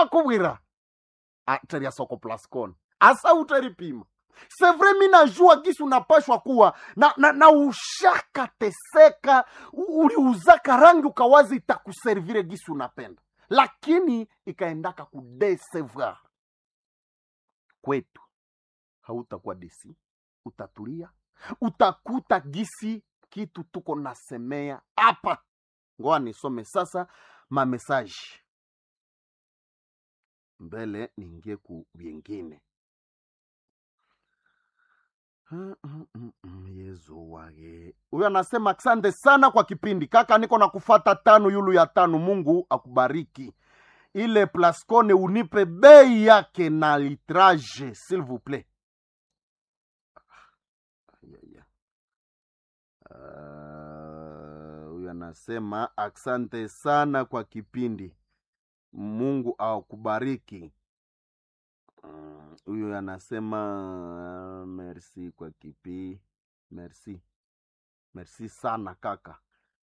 kubwira atari soko Plascone asa utaripima. C'est vrai mina jua gisi unapashwa kuwa na ushaka teseka uliuzaka rangi ukawazi itakuservire gisi unapenda, lakini ikaendaka kudesevoir. Kwetu hautakuwa desi, utatulia, utakuta gisi kitu tuko nasemea hapa. Ngoa nisome sasa ma message mbele ningie ku vingine. Yesu wage. Huyo anasema asante sana kwa kipindi kaka, niko na kufata 5 yulu ya 5. Mungu akubariki. Ile Plascone unipe bei yake na litrage s'il vous plaît. Huyo anasema asante sana kwa kipindi, Mungu akubariki. Huyo anasema merci kwa kipi. Merci sana kaka.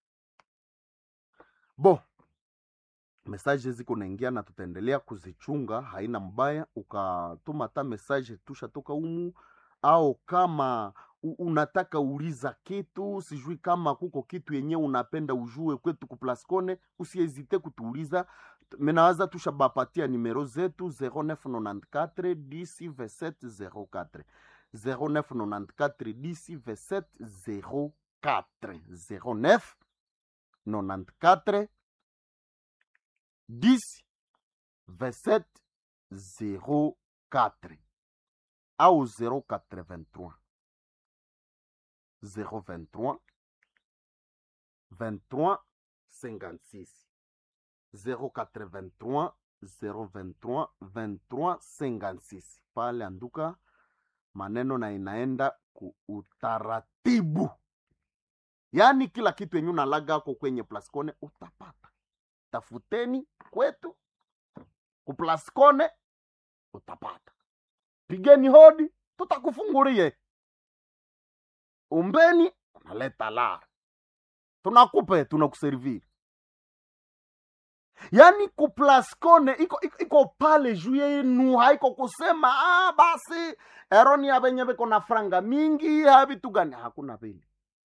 Bo, message ziko naingia na tutaendelea kuzichunga, haina mbaya. Ukatuma ta message tusha toka umu, au kama unataka uliza kitu, sijui kama kuko kitu yenye unapenda ujue kwetu ku Plascone, usiezite kutuuliza. Menawaza tushabapatia numero zetu 0994 10 27 04 0994 10 27 04 0994 10 27 04 au 083 023 23 56 083 023 23 56. Pale anduka maneno na inaenda ku utaratibu. Yani kila kitu yenye unalaga ako kwenye Plascone utapata. Tafuteni kwetu ku Plascone utapata. Pigeni hodi, tutakufungulie. Umbeni unaleta lara, tunakupe, tunakuserviri. Yani ku Plascone iko pale juye inu, haiko kusema basi eroni abenye beko na franga mingi habitu gani, hakuna vile.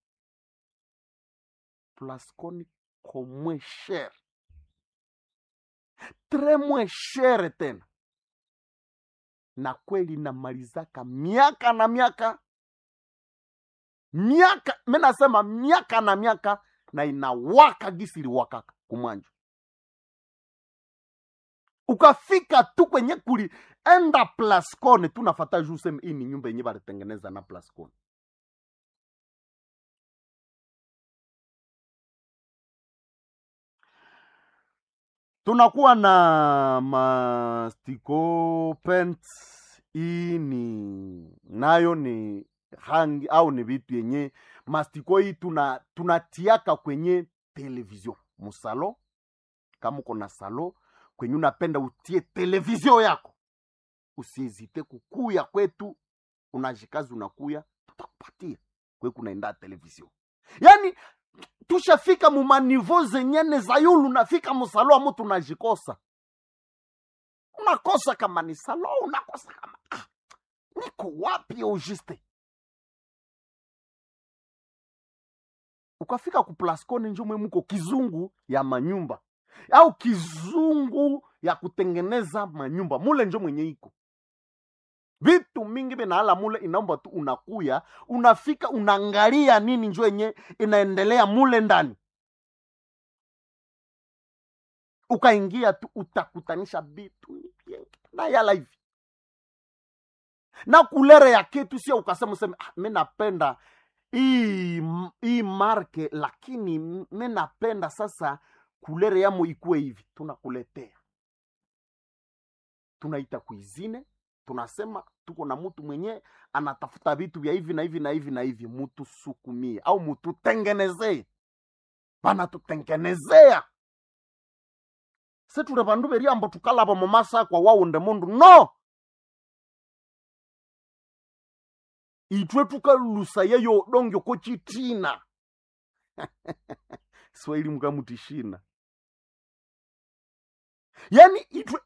Plascone ko moins cher, très moins cher tena, na kweli namalizaka miaka na miaka, mena sema miaka na miaka, na inawaka gisiri wakaka kumwanjo. Ukafika tu kwenye kuli enda Plascone, tunafata jusem ini nyumba yenye baletengeneza na Plascone. Tunakuwa na mastiko paints, ini nayo ni rangi au ni vitu yenye mastiko hii tunatiaka kwenye television musalo. Kama uko na salo kwenye unapenda utie television yako, usiezite kukuya kwetu, unajikazi unakuya, tutakupatia kwe kunaenda television. Yani tushafika mu maniveau zenyene za yulu, unafika musalo wa mtu unajikosa. Unakosa kama ni salo, unakosa kama niko wapi au juste. Ukafika ku Plascone njo mwe muko kizungu ya manyumba au kizungu ya kutengeneza manyumba, mule njo mwenye iko vitu mingi benaala mule. Inaomba tu unakuya, unafika, unangalia nini njo yenye inaendelea mule ndani. Ukaingia tu utakutanisha vitu na ya live na kulere ya kitu, sio ukasema useme mimi napenda hii marke, lakini mimi napenda sasa kulere yamo ikue hivi. Tunakuletea, tunaita cuisine, tunasema tuko na mtu mwenye anatafuta vitu vya hivi na hivi na hivi na hivi, mtu sukumie au mtu tengenezee. Bana tutengenezea. Setu rebandu beriambo tukalaba mu masa kwa wawunde mundu no. Itwe tukalusa yeyo dongyo ko chitina. Swahili mukamutishina. Yani itwe